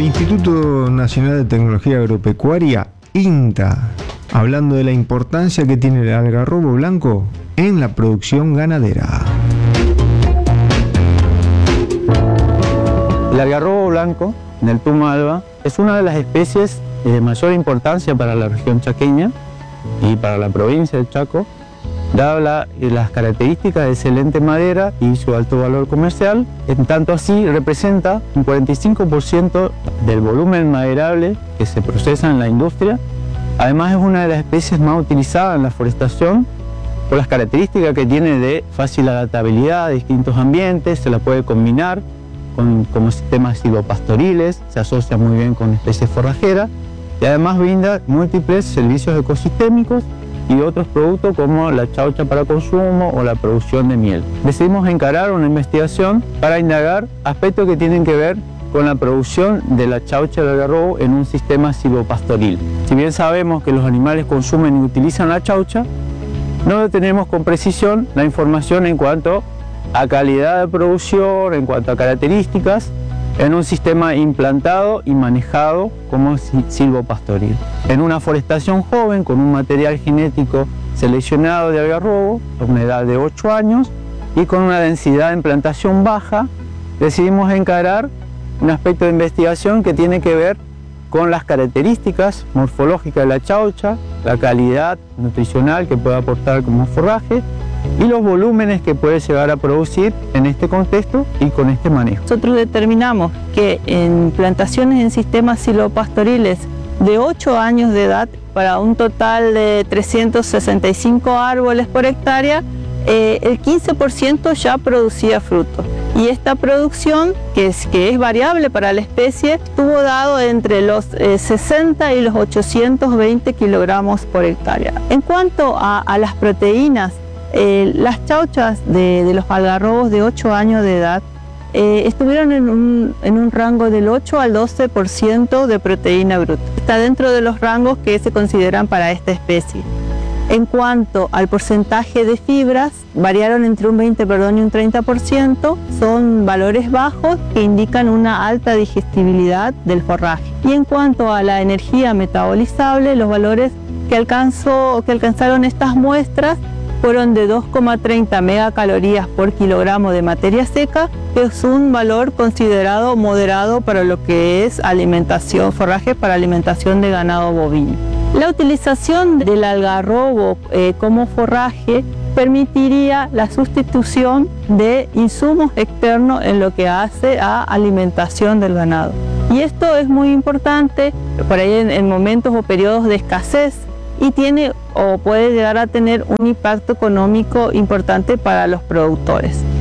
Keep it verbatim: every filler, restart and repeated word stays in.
Instituto Nacional de Tecnología Agropecuaria, INTA, hablando de la importancia que tiene el algarrobo blanco en la producción ganadera. El algarrobo blanco, Neltuma alba, es una de las especies de mayor importancia para la región chaqueña y para la provincia de Chaco, dado la, las características de excelente madera y su alto valor comercial. En tanto así representa un cuarenta y cinco por ciento del volumen maderable que se procesa en la industria. Además es una de las especies más utilizadas en la forestación por las características que tiene de fácil adaptabilidad a distintos ambientes, se la puede combinar con, como sistemas silvopastoriles, se asocia muy bien con especies forrajeras y además brinda múltiples servicios ecosistémicos y otros productos como la chaucha para consumo o la producción de miel. Decidimos encarar una investigación para indagar aspectos que tienen que ver con la producción de la chaucha del algarrobo en un sistema silvopastoril. Si bien sabemos que los animales consumen y utilizan la chaucha, no tenemos con precisión la información en cuanto a calidad de producción, en cuanto a características, en un sistema implantado y manejado como silvopastoril. En una forestación joven con un material genético seleccionado de algarrobo, a una edad de ocho años y con una densidad de implantación baja, decidimos encarar un aspecto de investigación que tiene que ver con las características morfológicas de la chaucha, la calidad nutricional que puede aportar como forraje y los volúmenes que puede llegar a producir en este contexto y con este manejo. Nosotros determinamos que en plantaciones en sistemas silvopastoriles de ocho años de edad, para un total de trescientos sesenta y cinco árboles por hectárea, eh, el quince por ciento ya producía fruto. Y esta producción, que es, que es variable para la especie, estuvo dado entre los eh, sesenta y los ochocientos veinte kilogramos por hectárea. En cuanto a, a las proteínas, Eh, las chauchas de, de los algarrobos de ocho años de edad eh, estuvieron en un, en un rango del ocho al doce por ciento de proteína bruta. Está dentro de los rangos que se consideran para esta especie. En cuanto al porcentaje de fibras, variaron entre un veinte perdón, y un treinta por ciento. Son valores bajos que indican una alta digestibilidad del forraje. Y en cuanto a la energía metabolizable, los valores que, alcanzó, que alcanzaron estas muestras fueron de dos coma treinta megacalorías por kilogramo de materia seca, que es un valor considerado moderado para lo que es alimentación, forraje para alimentación de ganado bovino. La utilización del algarrobo eh, como forraje permitiría la sustitución de insumos externos en lo que hace a alimentación del ganado. Y esto es muy importante por ahí en, en momentos o periodos de escasez, y tiene o puede llegar a tener un impacto económico importante para los productores.